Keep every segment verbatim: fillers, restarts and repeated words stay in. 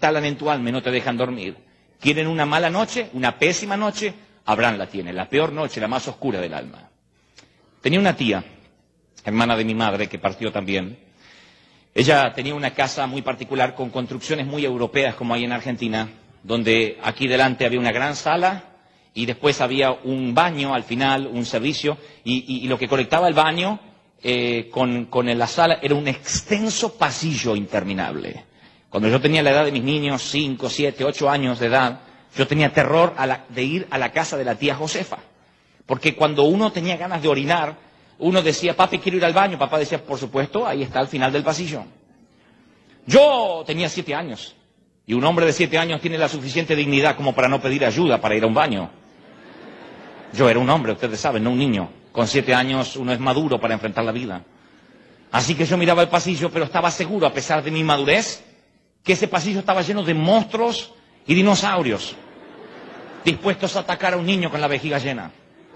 instalan en tu alma y no te dejan dormir. Quieren una mala noche, una pésima noche, Abraham la tiene, la peor noche, la más oscura del alma. Tenía una tía, hermana de mi madre, que partió también. Ella tenía una casa muy particular con construcciones muy europeas como hay en Argentina, donde aquí delante había una gran sala y después había un baño al final, un servicio, y, y, y lo que conectaba el baño eh, con, con la sala era un extenso pasillo interminable. Cuando yo tenía la edad de mis niños, cinco, siete, ocho años de edad, yo tenía terror a la, de ir a la casa de la tía Josefa. Porque cuando uno tenía ganas de orinar, uno decía, papi, quiero ir al baño. Papá decía, por supuesto, ahí está al final del pasillo. Yo tenía siete años. Y un hombre de siete años tiene la suficiente dignidad como para no pedir ayuda para ir a un baño. Yo era un hombre, ustedes saben, no un niño. Con siete años uno es maduro para enfrentar la vida. Así que yo miraba el pasillo, pero estaba seguro, a pesar de mi madurez, que ese pasillo estaba lleno de monstruos y dinosaurios, dispuestos a atacar a un niño con la vejiga llena.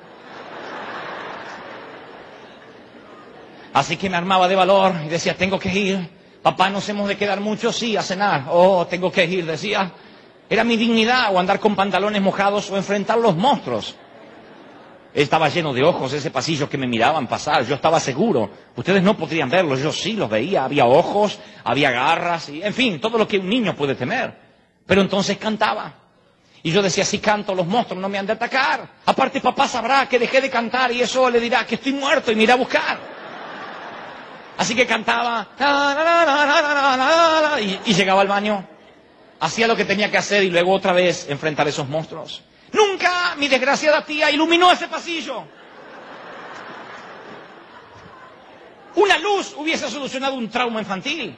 Así que me armaba de valor y decía, tengo que ir. Papá, nos hemos de quedar mucho, sí, a cenar. Oh, tengo que ir, decía. Era mi dignidad, o andar con pantalones mojados, o enfrentar los monstruos. Estaba lleno de ojos ese pasillo que me miraban pasar, yo estaba seguro. Ustedes no podrían verlos, yo sí los veía. Había ojos, había garras, y, en fin, todo lo que un niño puede temer. Pero entonces cantaba. Y yo decía, si canto, los monstruos no me han de atacar. Aparte, papá sabrá que dejé de cantar y eso le dirá que estoy muerto y me irá a buscar. Así que cantaba, y, y llegaba al baño, hacía lo que tenía que hacer y luego otra vez enfrentar esos monstruos. Nunca mi desgraciada tía iluminó ese pasillo. Una luz hubiese solucionado un trauma infantil.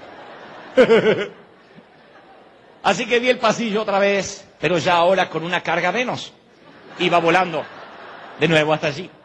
Así que vi el pasillo otra vez, pero ya ahora con una carga menos. Iba volando de nuevo hasta allí.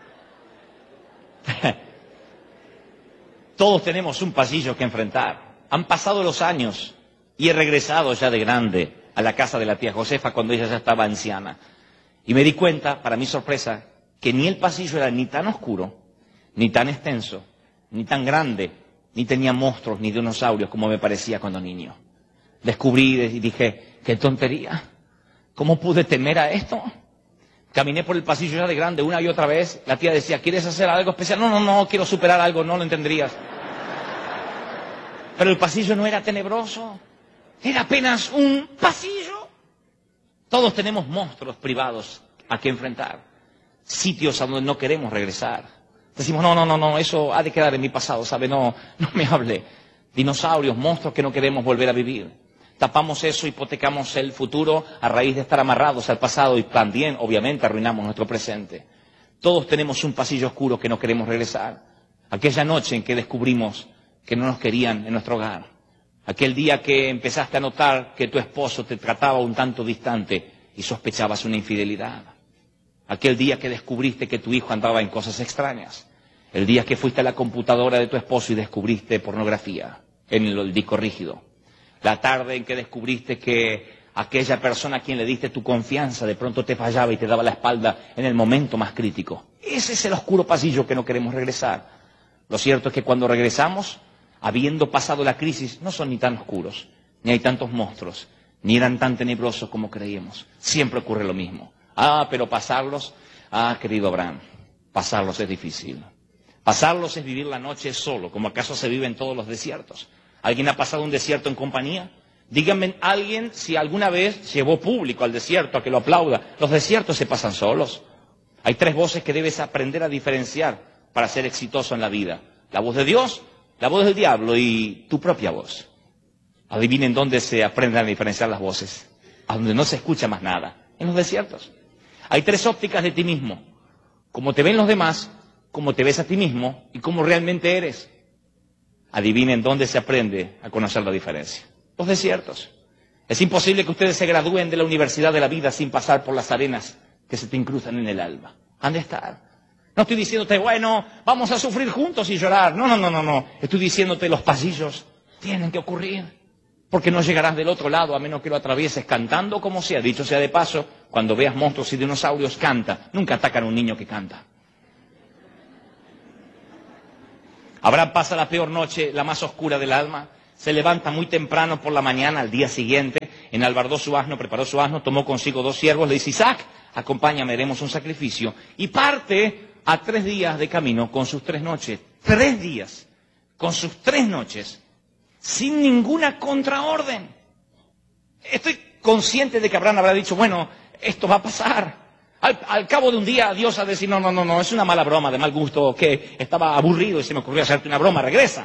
Todos tenemos un pasillo que enfrentar. Han pasado los años y he regresado ya de grande a la casa de la tía Josefa cuando ella ya estaba anciana. Y me di cuenta, para mi sorpresa, que ni el pasillo era ni tan oscuro, ni tan extenso, ni tan grande, ni tenía monstruos ni dinosaurios como me parecía cuando niño. Descubrí y dije, qué tontería, ¿cómo pude temer a esto? Caminé por el pasillo ya de grande una y otra vez. La tía decía, ¿quieres hacer algo especial? No, no, no, quiero superar algo, no lo entenderías. Pero el pasillo no era tenebroso, era apenas un pasillo. Todos tenemos monstruos privados a que enfrentar, sitios a donde no queremos regresar. Decimos, no, no, no, no, eso ha de quedar en mi pasado, ¿sabe? No, no me hable. Dinosaurios, monstruos que no queremos volver a vivir. Tapamos eso, hipotecamos el futuro a raíz de estar amarrados al pasado y también, obviamente, arruinamos nuestro presente. Todos tenemos un pasillo oscuro que no queremos regresar. Aquella noche en que descubrimos que no nos querían en nuestro hogar. Aquel día que empezaste a notar que tu esposo te trataba un tanto distante y sospechabas una infidelidad. Aquel día que descubriste que tu hijo andaba en cosas extrañas. El día que fuiste a la computadora de tu esposo y descubriste pornografía en el disco rígido. La tarde en que descubriste que aquella persona a quien le diste tu confianza de pronto te fallaba y te daba la espalda en el momento más crítico. Ese es el oscuro pasillo que no queremos regresar. Lo cierto es que cuando regresamos, habiendo pasado la crisis, no son ni tan oscuros, ni hay tantos monstruos, ni eran tan tenebrosos como creíamos. Siempre ocurre lo mismo. Ah, pero pasarlos, ah, querido Abraham, pasarlos es difícil. Pasarlos es vivir la noche solo, como acaso se vive en todos los desiertos. ¿Alguien ha pasado un desierto en compañía? Díganme alguien si alguna vez llevó público al desierto a que lo aplauda. Los desiertos se pasan solos. Hay tres voces que debes aprender a diferenciar para ser exitoso en la vida. La voz de Dios, la voz del diablo y tu propia voz. Adivinen dónde se aprenden a diferenciar las voces. A donde no se escucha más nada. En los desiertos. Hay tres ópticas de ti mismo. Cómo te ven los demás, cómo te ves a ti mismo y cómo realmente eres. Adivinen dónde se aprende a conocer la diferencia. Los desiertos. Es imposible que ustedes se gradúen de la universidad de la vida sin pasar por las arenas que se te incrustan en el alma. Han de estar. No estoy diciéndote, bueno, vamos a sufrir juntos y llorar. No, no, no, no, no. Estoy diciéndote, los pasillos tienen que ocurrir. Porque no llegarás del otro lado a menos que lo atravieses cantando como sea. Dicho sea de paso, cuando veas monstruos y dinosaurios, canta. Nunca atacan a un niño que canta. Abraham pasa la peor noche, la más oscura del alma. Se levanta muy temprano por la mañana al día siguiente. enalbardó su asno, preparó su asno, tomó consigo dos siervos, le dice, Isaac, acompáñame, haremos un sacrificio. Y parte a tres días de camino con sus tres noches. Tres días con sus tres noches, sin ninguna contraorden. Estoy consciente de que Abraham habrá dicho, bueno, esto va a pasar. Al, al cabo de un día Dios ha de decir, no, no, no, no, es una mala broma de mal gusto, que estaba aburrido y se me ocurrió hacerte una broma, regresa.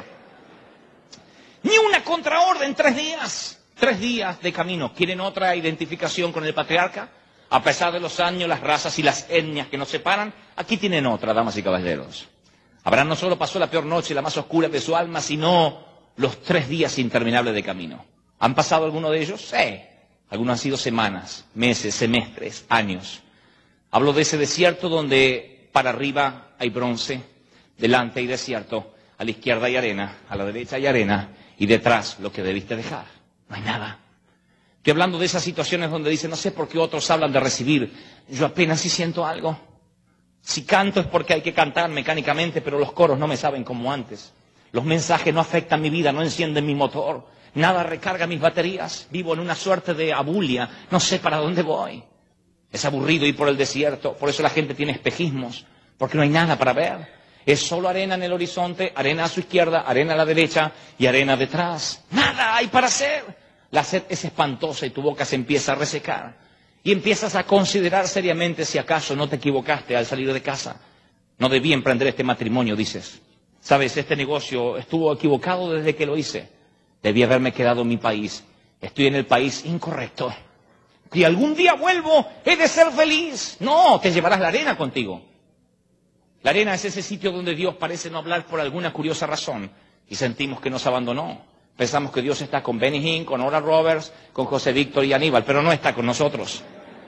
Ni una contraorden, tres días, tres días de camino. ¿Quieren otra identificación con el patriarca? A pesar de los años, las razas y las etnias que nos separan, aquí tienen otra, damas y caballeros. Abraham no solo pasó la peor noche, la más oscura de su alma, sino los tres días interminables de camino. ¿Han pasado alguno de ellos? Sí. Algunos han sido semanas, meses, semestres, años. Hablo de ese desierto donde para arriba hay bronce, delante hay desierto, a la izquierda hay arena, a la derecha hay arena, y detrás lo que debiste dejar. No hay nada. Estoy hablando de esas situaciones donde dicen, no sé por qué otros hablan de recibir, yo apenas sí siento algo. Si canto es porque hay que cantar mecánicamente, pero los coros no me saben como antes. Los mensajes no afectan mi vida, no encienden mi motor. Nada recarga mis baterías. Vivo en una suerte de abulia, no sé para dónde voy. Es aburrido ir por el desierto, por eso la gente tiene espejismos, porque no hay nada para ver. Es solo arena en el horizonte, arena a su izquierda, arena a la derecha y arena detrás. Nada hay para hacer. La sed es espantosa y tu boca se empieza a resecar. Y empiezas a considerar seriamente si acaso no te equivocaste al salir de casa. No debí emprender este matrimonio, dices. Sabes, este negocio estuvo equivocado desde que lo hice. Debí haberme quedado en mi país. Estoy en el país incorrecto. Y algún día vuelvo, he de ser feliz. No, te llevarás la arena contigo. La arena es ese sitio donde Dios parece no hablar por alguna curiosa razón. Y sentimos que nos abandonó. Pensamos que Dios está con Benny Hinn, con Oral Roberts, con José Víctor y Aníbal, pero no está con nosotros.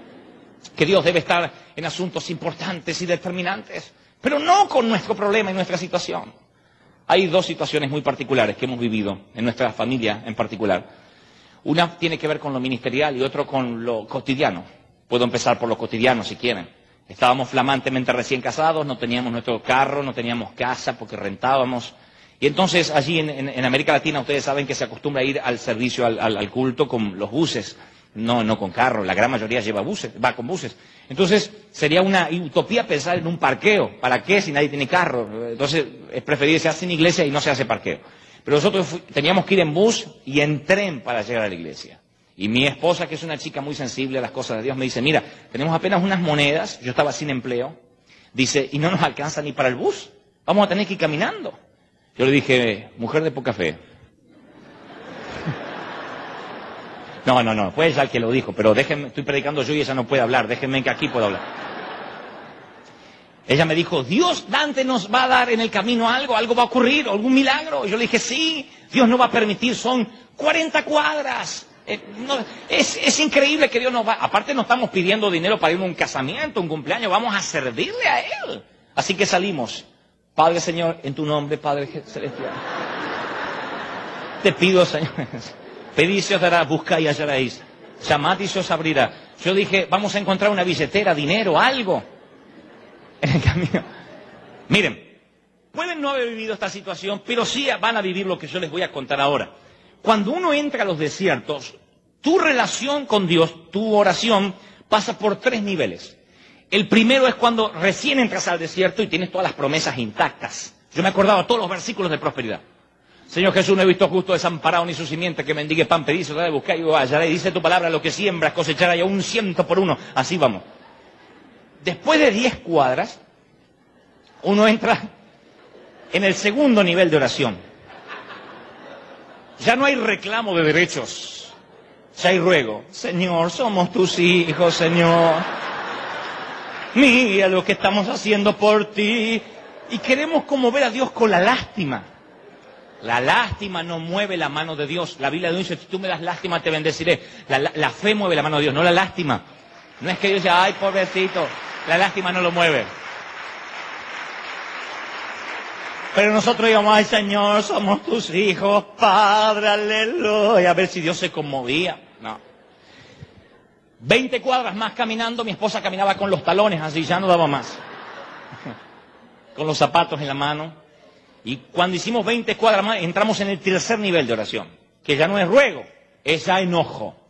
Que Dios debe estar en asuntos importantes y determinantes, pero no con nuestro problema y nuestra situación. Hay dos situaciones muy particulares que hemos vivido en nuestra familia en particular. Una tiene que ver con lo ministerial y otro con lo cotidiano. Puedo empezar por lo cotidiano si quieren. Estábamos flamantemente recién casados, no teníamos nuestro carro, no teníamos casa porque rentábamos. Y entonces allí en, en, en América Latina ustedes saben que se acostumbra a ir al servicio, al, al, al culto con los buses, no, no con carro, la gran mayoría lleva buses, va con buses. Entonces sería una utopía pensar en un parqueo, ¿para qué si nadie tiene carro? Entonces es preferible que se hace en iglesia y no se hace parqueo. Pero nosotros teníamos que ir en bus y en tren para llegar a la iglesia. Y mi esposa, que es una chica muy sensible a las cosas de Dios, me dice, mira, tenemos apenas unas monedas, yo estaba sin empleo, dice, y no nos alcanza ni para el bus, vamos a tener que ir caminando. Yo le dije, mujer de poca fe. No, no, no, fue ella el que lo dijo, pero déjenme, estoy predicando yo y ella no puede hablar, déjenme que aquí puedo hablar. Ella me dijo, Dios, Dante nos va a dar en el camino algo, algo va a ocurrir, algún milagro. Y yo le dije, sí, Dios no va a permitir, son cuarenta cuadras. Eh, no, es, es increíble que Dios nos va, aparte no estamos pidiendo dinero para ir a un casamiento, un cumpleaños, vamos a servirle a Él. Así que salimos. Padre, Señor, en tu nombre, Padre Celestial. Te pido, Señor, pedid y se os dará, buscad y hallaréis, llamad y se os abrirá. Yo dije, vamos a encontrar una billetera, dinero, algo, en el camino. Miren, pueden no haber vivido esta situación, pero sí van a vivir lo que yo les voy a contar ahora. Cuando uno entra a los desiertos, tu relación con Dios, tu oración, pasa por tres niveles. El primero es cuando recién entras al desierto y tienes todas las promesas intactas. Yo me acordaba todos los versículos de prosperidad. Señor Jesús, no he visto justo desamparado ni su simiente que mendigue pan, pedid, se os dará, buscar y hallaré. Dice tu palabra, lo que siembras cosecharás, y un ciento por uno. Así vamos. Después de diez cuadras, uno entra en el segundo nivel de oración. Ya no hay reclamo de derechos. Ya hay ruego. Señor, somos tus hijos, Señor. Mira lo que estamos haciendo por ti. Y queremos como ver a Dios con la lástima. La lástima no mueve la mano de Dios. La Biblia dice, si tú me das lástima te bendeciré. La, la, la fe mueve la mano de Dios, no la lástima. No es que Dios diga, ay, pobrecito. La lástima no lo mueve. Pero nosotros digamos, ay, Señor, somos tus hijos, Padre, aleluya. A ver si Dios se conmovía. No. Veinte cuadras más caminando, mi esposa caminaba con los talones así, ya no daba más. Con los zapatos en la mano. Y cuando hicimos veinte cuadras más, entramos en el tercer nivel de oración, que ya no es ruego, es ya enojo.